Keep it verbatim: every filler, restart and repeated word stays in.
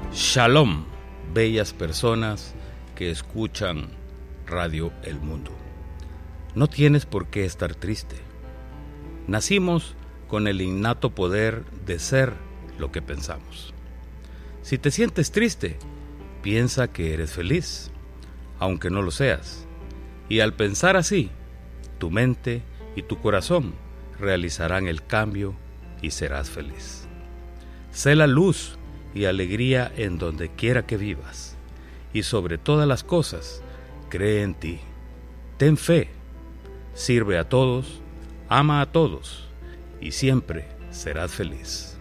Shalom, bellas personas que escuchan Radio El Mundo. No tienes por qué estar triste. Nacimos con el innato poder de ser lo que pensamos. Si te sientes triste, piensa que eres feliz, aunque no lo seas. Y al pensar así, tu mente y tu corazón realizarán el cambio y serás feliz. Sé la luz y alegría en donde quiera que vivas. Y sobre todas las cosas, cree en ti. Ten fe, sirve a todos, ama a todos y siempre serás feliz.